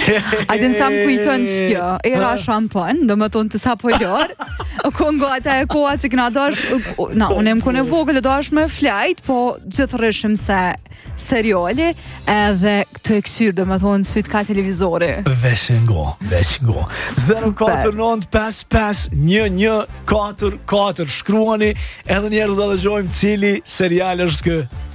A din sa më kujton kjo, era shampon, do më thonë të sapollar. Ku ngata e koha që këna dosh, unë më kone vogël e dosh me flajt, po gjithë rëshëm se seriali, edhe këtë e kësyr, do më thonë, syt ka televizori. Vesh ngo. 049551144, shkruani edhe njerë do dëgjojmë cili serial është kë.